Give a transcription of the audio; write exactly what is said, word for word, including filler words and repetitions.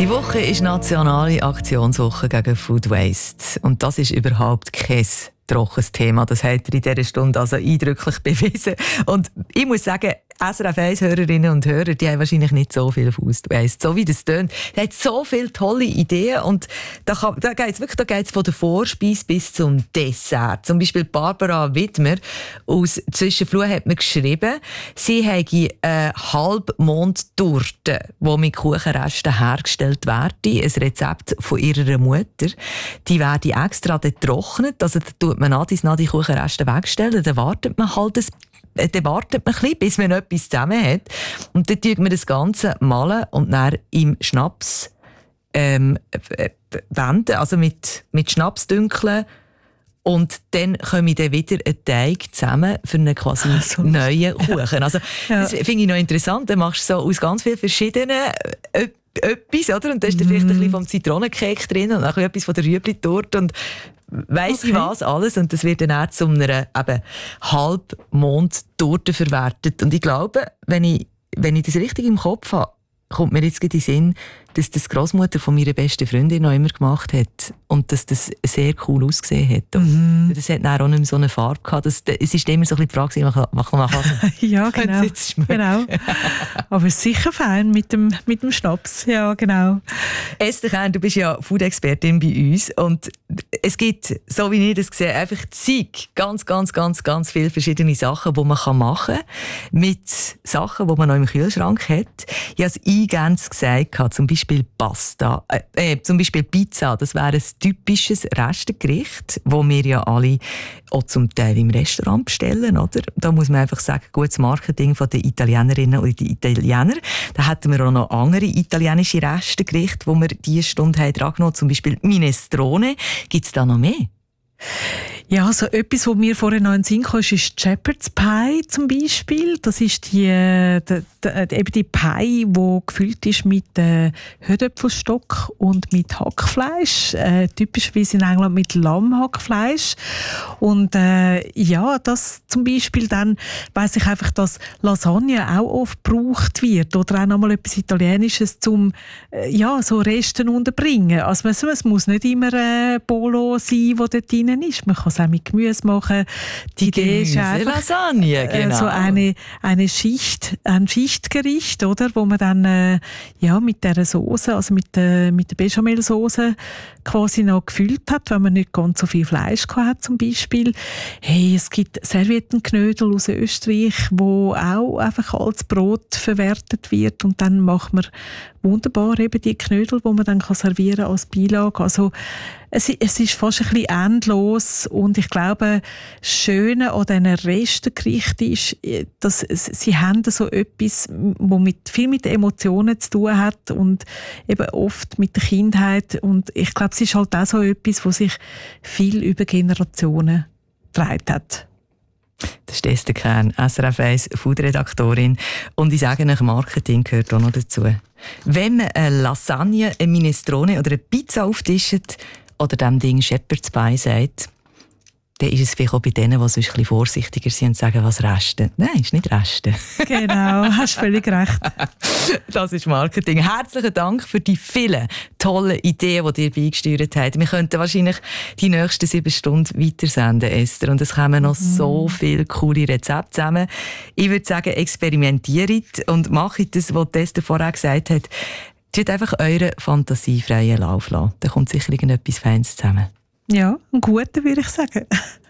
Die Woche ist nationale Aktionswoche gegen Food Waste. Und das ist überhaupt kein trockenes Thema. Das hat er in dieser Stunde also eindrücklich bewiesen. Und ich muss sagen, S R F eins Hörerinnen und Hörer, die haben wahrscheinlich nicht so viel Food Waste. So wie das tönt. Er hat so viele tolle Ideen. Und da, kann, da geht es wirklich da geht's von der Vorspeise bis zum Dessert. Zum Beispiel Barbara Widmer aus Zwischenfluh hat mir geschrieben, sie habe eine Halbmondtorte, die mit Kuchenresten hergestellt werde. Ein Rezept von ihrer Mutter. Die werde extra getrocknet. Also da tut man nach die Kuchenreste wegstellen. Dann wartet man halt ein Dann wartet man ein bisschen, bis man etwas zusammen hat. Und dann tut man das Ganze malen und dann im Schnaps ähm, wenden, also mit, mit Schnaps dünkeln. Und dann kommen dann wieder ein Teig zusammen für einen quasi so neuen Kuchen. Also, ja. Das finde ich noch interessant. Dann machst du so aus ganz vielen verschiedenen äh, etwas, oder? Und da ist dann mm. vielleicht ein bisschen vom Zitronencake drin und auch etwas von der Rüebli-Torte und weiss okay. ich was alles. Und das wird dann auch zu einer eben Halbmond-Torte verwertet. Und ich glaube, wenn ich, wenn ich das richtig im Kopf habe, kommt mir jetzt gerade in den Sinn, dass das die Grossmutter von meiner besten Freundin noch immer gemacht hat und dass das sehr cool ausgesehen hat. Und mm. das hat dann auch nicht mehr so eine Farbe gehabt. Das, es ist immer so ein bisschen die Frage, was man kann. Ja, genau. genau. Aber sicher fein mit dem, mit dem Schnaps. Ja, genau. Esther Kern, du bist ja Food-Expertin bei uns und es gibt, so wie ich das sehe, einfach zig, ganz, ganz, ganz, ganz viele verschiedene Sachen, die man machen kann mit Sachen, die man noch im Kühlschrank hat. Ich habe es eingangs gesagt, zum Beispiel Beispiel Pasta, äh, zum Beispiel Pizza, das wäre ein typisches Restengericht, das wir ja alle auch zum Teil im Restaurant bestellen, oder? Da muss man einfach sagen, gutes Marketing von den Italienerinnen und den Italienern. Da hätten wir auch noch andere italienische Restengerichte, die wir diese Stunde haben dran genommen, zum Beispiel Minestrone. Gibt es da noch mehr? Ja, so etwas, was mir vorhin noch in den Sinn kam, ist Shepherd's Pie zum Beispiel. Das ist die, die, die, eben die Pie, die gefüllt ist mit äh, Hühnerapfelstock und mit Hackfleisch. Äh, typischerweise in England mit Lammhackfleisch. Und äh, ja, das zum Beispiel dann weiss ich einfach, dass Lasagne auch oft gebraucht wird. Oder auch nochmal etwas Italienisches zum äh, ja, so Resten unterbringen. Also es, es muss nicht immer äh, Bolo sein, wo dort drin ist. Man kann es auch mit Gemüse machen. Die, die Idee ist einfach Lasagne, genau. äh, so eine, eine Schicht, ein Schichtgericht, oder, wo man dann äh, ja, mit dieser Soße, also mit, äh, mit der Bechamelsoße quasi noch gefüllt hat, wenn man nicht ganz so viel Fleisch hat zum Beispiel. Hey, es gibt Serviettenknödel aus Österreich, wo auch einfach als Brot verwertet wird und dann macht man wunderbar eben die Knödel, die man dann servieren kann als Beilage. Also es, es ist fast ein bisschen endlos und ich glaube, das Schöne an diesen Restengerichten ist, dass sie haben so etwas, das mit, viel mit Emotionen zu tun hat und eben oft mit der Kindheit und ich glaube, es ist halt auch so etwas, was sich viel über Generationen getragen hat. Das ist Esther Kern, S R F eins Food-Redaktorin. Und ich sage euch, Marketing gehört auch noch dazu. Wenn man eine Lasagne, eine Minestrone oder eine Pizza auftischt oder dem Ding Shepherd's Pie sagt, dann ist es vielleicht auch bei denen, die sonst ein bisschen vorsichtiger sind und sagen, was Resten. Nein, ist nicht Resten. Genau, hast völlig recht. Das ist Marketing. Herzlichen Dank für die vielen tollen Ideen, die ihr beigesteuert habt. Wir könnten wahrscheinlich die nächsten sieben Stunden weitersenden, Esther. Und es kommen noch mm. so viele coole Rezepte zusammen. Ich würde sagen, experimentiert und macht das, was Esther vorher gesagt hat. Tut einfach euren fantasiefreien Lauf lassen. Da kommt sicher irgendetwas Feines zusammen. Ja, ein guter, würde ich sagen.